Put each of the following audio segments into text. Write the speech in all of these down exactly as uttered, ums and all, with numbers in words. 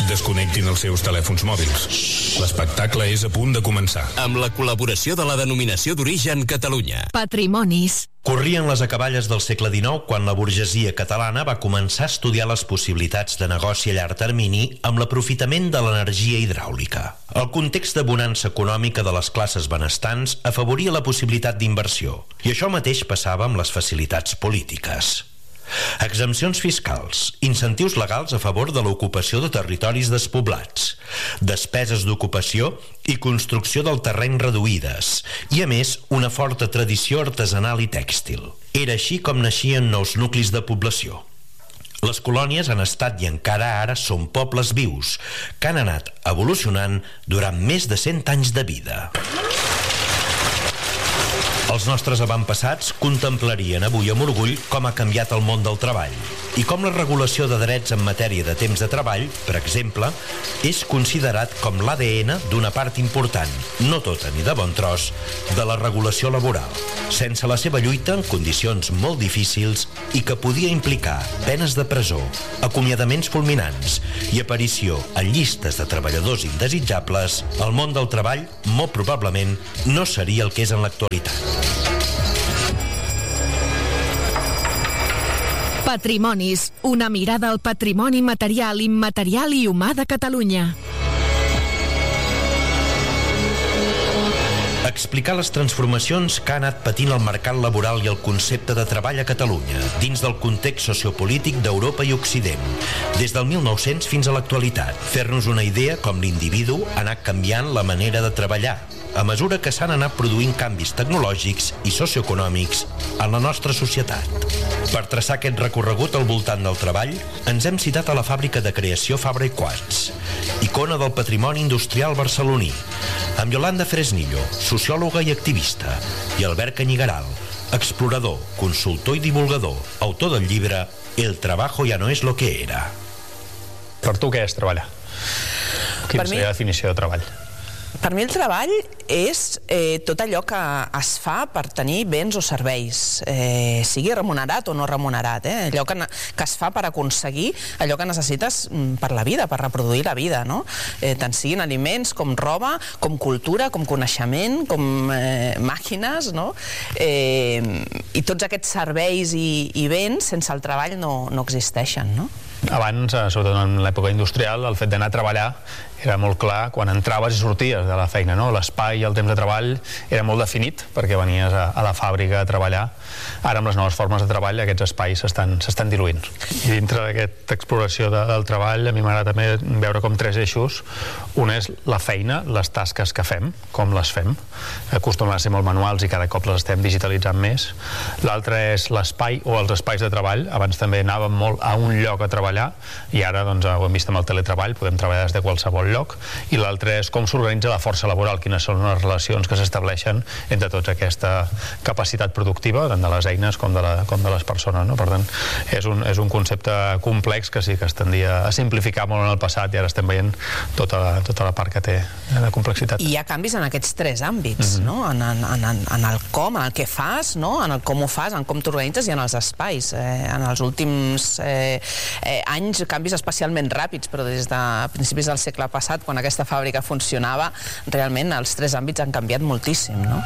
desconnectin els seus telèfons mòbils. L'espectacle és a punt de començar. Amb la col·laboració de la Denominació d'Origen Catalunya. Patrimonis. Corrien les acaballes del segle dinou quan la burgesia catalana va començar a estudiar les possibilitats de negoci a llarg termini amb l'aprofitament de l'energia hidràulica. El context de bonança econòmica de les classes benestants afavoria la possibilitat d'inversió, i això mateix passava amb les facilitats polítiques. Exempcions fiscals, incentius legals a favor de l'ocupació de territoris despoblats, despeses d'ocupació i construcció del terreny reduïdes, i a més una forta tradició artesanal i tèxtil. Era així com naixien nous nuclis de població. Les colònies han estat i encara ara són pobles vius, que han anat evolucionant durant més de cent anys de vida. Els nostres avantpassats contemplarien avui amb orgull com ha canviat el món del treball i com la regulació de drets en matèria de temps de treball, per exemple, és considerat com l'A D N d'una part important, no tota ni de bon tros, de la regulació laboral, sense la seva lluita en condicions molt difícils i que podia implicar penes de presó, acomiadaments fulminants i aparició en llistes de treballadors indesitjables, el món del treball molt probablement no seria el que és en l'actualitat. Patrimonis, una mirada al patrimoni material, immaterial i humà de Catalunya. Explicar les transformacions que ha anat patint el mercat laboral i el concepte de treball a Catalunya, dins del context sociopolític d'Europa i Occident, des del mil nou-cents fins a l'actualitat. Fer-nos una idea com l'individu ha anat canviant la manera de treballar, a mesura que s'han anat produint canvis tecnològics i socioeconòmics en la nostra societat. Per traçar aquest recorregut al voltant del treball, ens hem citat a la fàbrica de creació Fabra i Coats, icona del patrimoni industrial barceloní, amb Yolanda Fresnillo, sociòloga i activista, i Albert Canyigaral, explorador, consultor i divulgador, autor del llibre El trabajo ya no es lo que era. Per tu què és treballar? Quina seria la definició de treball? Per mi el treball és eh, tot allò que es fa per tenir béns o serveis, eh, sigui remunerat o no remunerat, eh? allò que, que es fa per aconseguir allò que necessites per la vida, per reproduir la vida, no? eh, tant siguin aliments com roba, com cultura, com coneixement, com eh, màquines, no? eh, i tots aquests serveis i, i béns sense el treball no, no existeixen, no? Abans, sobretot en l'època industrial, el fet d'anar a treballar era molt clar quan entraves i sorties de la feina, no? L'espai i el temps de treball era molt definit perquè venies a, a la fàbrica a treballar. Ara, amb les noves formes de treball, aquests espais s'estan diluint. I dintre d'aquesta exploració de, del treball, a mi m'agrada també veure com tres eixos. Un és la feina, les tasques que fem, com les fem. Acostumen a ser molt manuals i cada cop les estem digitalitzant més. L'altre és l'espai o els espais de treball. Abans també anàvem molt a un lloc a treballar i ara, doncs, ho hem vist amb el teletreball, podem treballar des de qualsevol lloc. I l'altre és com s'organitza la força laboral, quines són les relacions que s'estableixen entre tots aquesta capacitat productiva, tant de les eines com de, la, com de les persones, no? Per tant, és un, és un concepte complex que sí que es tendia a simplificar molt en el passat i ara estem veient tota la, tota la part que té de complexitat. I hi ha canvis en aquests tres àmbits, mm-hmm. no? en, en, en, en el com, en el que fas, no? En el com ho fas, en com t'organitzes i en els espais. Eh, en els últims eh, eh, anys, canvis especialment ràpids, però des de principis del segle passat, quan aquesta fàbrica funcionava, realment els tres àmbits han canviat moltíssim, no?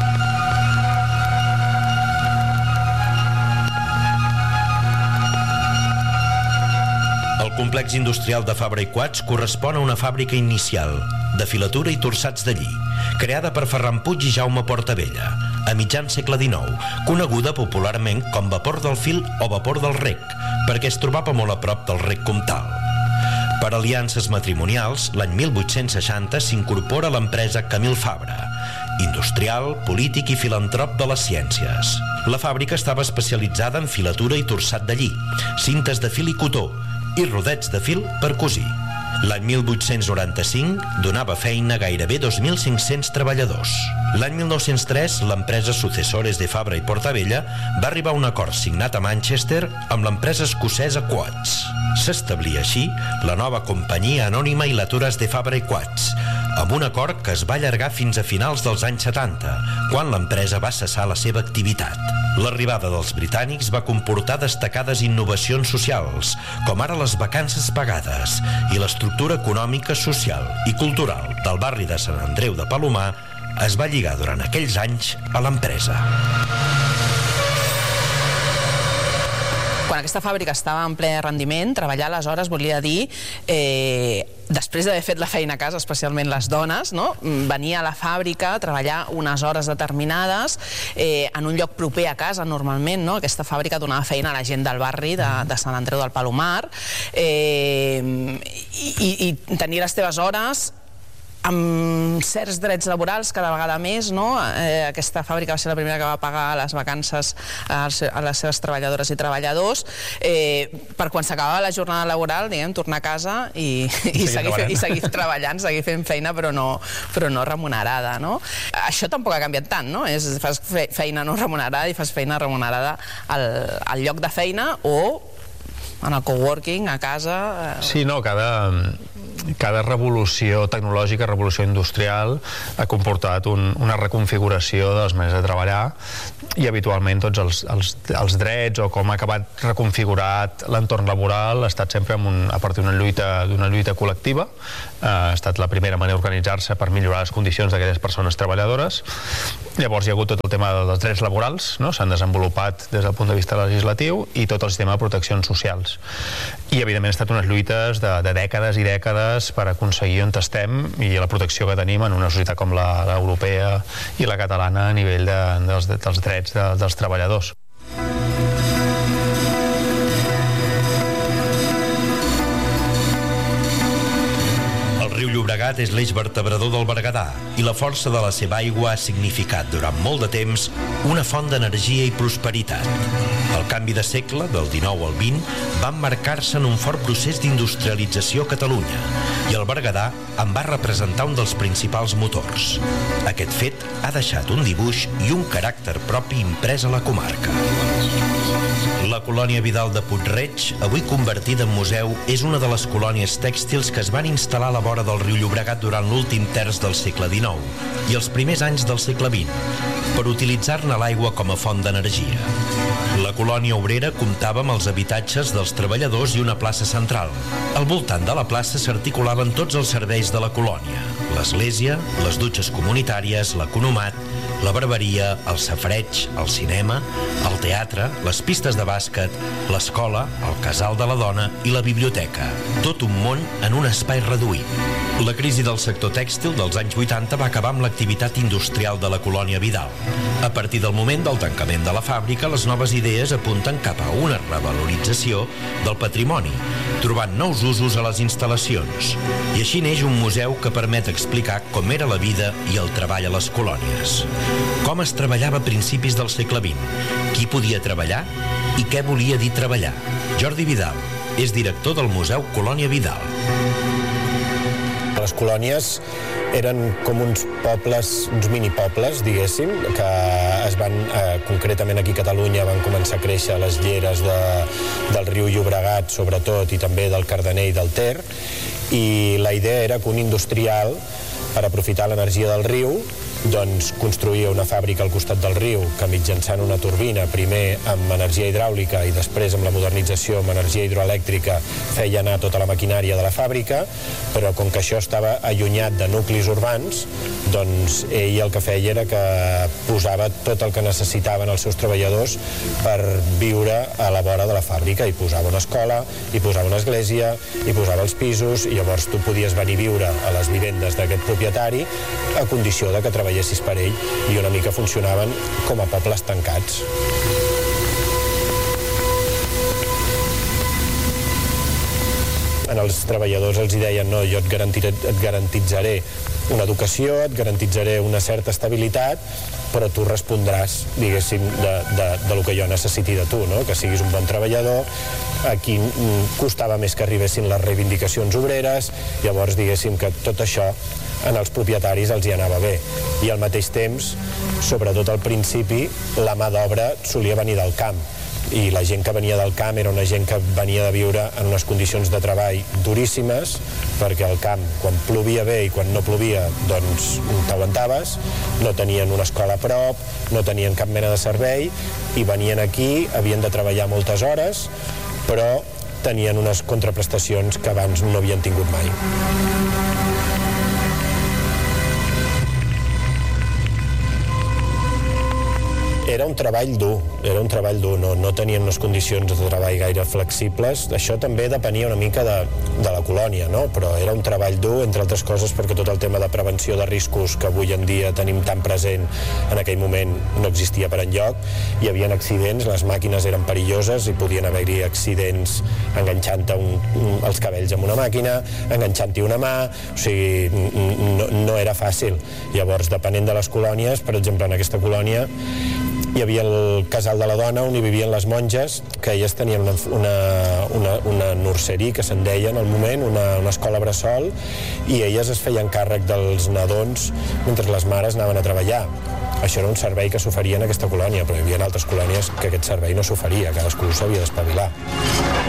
El complex industrial de Fabra i Coats correspon a una fàbrica inicial de filatura i torçats de lli, creada per Ferran Puig i Jaume Portabella, a mitjan segle dinou, coneguda popularment com vapor del fil o vapor del rec, perquè es trobava molt a prop del rec comtal. Per aliances matrimonials, l'any mil vuit-cents seixanta s'incorpora l'empresa Camil Fabra, industrial, polític i filantrop de les ciències. La fàbrica estava especialitzada en filatura i torçat de lli, cintes de fil i cotó i rodets de fil per cosir. L'any mil vuit-cents noranta-cinc donava feina a gairebé dos mil cinc-cents treballadors. L'any mil nou-cents tres, l'empresa Sucesores de Fabra i Portabella va arribar a un acord signat a Manchester amb l'empresa escocesa Coats. S'establia així la nova companyia anònima Hilatures de Fabra i Coats, amb un acord que es va allargar fins a finals dels anys setanta, quan l'empresa va cessar la seva activitat. L'arribada dels britànics va comportar destacades innovacions socials, com ara les vacances pagades, i l'estructura econòmica, social i cultural del barri de Sant Andreu de Palomar es va lligar durant aquells anys a l'empresa. Quan aquesta fàbrica estava en ple rendiment, treballar aleshores volia dir, eh, després d'haver fet la feina a casa, especialment les dones, no? Venir a la fàbrica, treballar unes hores determinades, eh, en un lloc proper a casa, normalment, no? Aquesta fàbrica donava feina a la gent del barri de, de Sant Andreu del Palomar, eh, i, i tenir les teves hores amb certs drets laborals cada vegada més, no? Eh, aquesta fàbrica va ser la primera que va pagar les vacances a les seves treballadores i treballadors, eh, per quan s'acabava la jornada laboral, diguem, tornar a casa i, i, seguir, i seguir treballant, seguir fent feina, però no, però no remunerada, no? Això tampoc ha canviat tant, no? És, fas feina no remunerada i fas feina remunerada al, al lloc de feina o en el coworking, a casa... Sí, no, cada, cada revolució tecnològica, revolució industrial ha comportat un, una reconfiguració de les maneres de treballar i habitualment tots els, els, els drets o com ha acabat reconfigurat l'entorn laboral ha estat sempre un, a partir d'una lluita, d'una lluita col·lectiva. Ha estat la primera manera d'organitzar-se per millorar les condicions d'aquelles persones treballadores. Llavors hi ha hagut tot el tema dels drets laborals, no? S'han desenvolupat des del punt de vista legislatiu i tot el sistema de proteccions socials. I evidentment ha estat unes lluites de, de dècades i dècades per aconseguir on estem i la protecció que tenim en una societat com l'europea i la catalana a nivell de, dels, dels drets de, dels treballadors. Llobregat és l'eix vertebrador del Berguedà i la força de la seva aigua ha significat durant molt de temps una font d'energia i prosperitat. El canvi de segle, del dinou al vint, va emmarcar-se en un fort procés d'industrialització a Catalunya i el Berguedà en va representar un dels principals motors. Aquest fet ha deixat un dibuix i un caràcter propi imprès a la comarca. La colònia Vidal de Puig-reig, avui convertida en museu, és una de les colònies tèxtils que es van instal·lar a la vora del riu Llobregat durant l'últim terç del segle dinou i els primers anys del segle vint, per utilitzar-ne l'aigua com a font d'energia. La colònia obrera comptava amb els habitatges dels treballadors i una plaça central. Al voltant de la plaça s'articulaven tots els serveis de la colònia: l'església, les dutxes comunitàries, l'economat, la barberia, el safareig, el cinema, el teatre, les pistes de bàsquet, l'escola, el casal de la dona i la biblioteca. Tot un món en un espai reduït. La crisi del sector tèxtil dels anys vuitanta va acabar amb l'activitat industrial de la colònia Vidal. A partir del moment del tancament de la fàbrica, les noves idees apunten cap a una revalorització del patrimoni, trobant nous usos a les instal·lacions. I així neix un museu que permet explicar com era la vida i el treball a les colònies. Com es treballava a principis del segle vint, qui podia treballar i què volia dir treballar. Jordi Vidal és director del Museu Colònia Vidal. Les colònies eren com uns pobles, uns minipobles, diguéssim, que es van, eh, concretament aquí a Catalunya, van començar a créixer les lleres de, del riu Llobregat, sobretot, i també del Cardener i del Ter, i la idea era que un industrial, per aprofitar l'energia del riu, doncs construïa una fàbrica al costat del riu que mitjançant una turbina, primer amb energia hidràulica i després amb la modernització amb energia hidroelèctrica, feia anar tota la maquinària de la fàbrica, però com que això estava allunyat de nuclis urbans, doncs ell el que feia era que posava tot el que necessitaven els seus treballadors per viure a la vora de la fàbrica, i posava una escola, i posava una església, i posava els pisos, i llavors tu podies venir a viure a les vivendes d'aquest propietari a condició de que treballessis per ell, i una mica funcionaven com a pobles tancats. En els treballadors els deien, no, jo et, garantiré, et garantitzaré una educació, et garantitzaré una certa estabilitat, però tu respondràs, diguéssim, de, de, de lo que jo necessiti de tu, no? Que siguis un bon treballador. Aquí costava més que arribessin les reivindicacions obreres, llavors diguéssim que tot això en els propietaris els hi anava bé. I al mateix temps, sobretot al principi, la mà d'obra solia venir del camp. i la gent que venia del camp era una gent que venia de viure en unes condicions de treball duríssimes, perquè al camp, quan plovia bé i quan no plovia, doncs t'aguantaves, no tenien una escola a prop, no tenien cap mena de servei, i venien aquí, havien de treballar moltes hores, però tenien unes contraprestacions que abans no havien tingut mai. Era un treball dur, era un treball dur, no, no tenien unes condicions de treball gaire flexibles. Això també depenia una mica de, de la colònia, no? Però era un treball dur, entre altres coses, perquè tot el tema de prevenció de riscos que avui en dia tenim tan present, en aquell moment no existia per enlloc. Hi havia accidents, les màquines eren perilloses i podien haver-hi accidents enganxant-te un, un, els cabells amb una màquina, enganxant-hi una mà, o sigui, no, no era fàcil. Llavors, depenent de les colònies, per exemple, en aquesta colònia hi havia el casal de la dona on hi vivien les monges, que elles tenien una, una, una, una nurseria, que se'n deia en el moment, una, una escola bressol, i elles es feien càrrec dels nadons mentre les mares anaven a treballar. Això era un servei que s'oferia en aquesta colònia, però hi havia altres colònies que aquest servei no s'oferia, cadascú s'havia d'espavilar.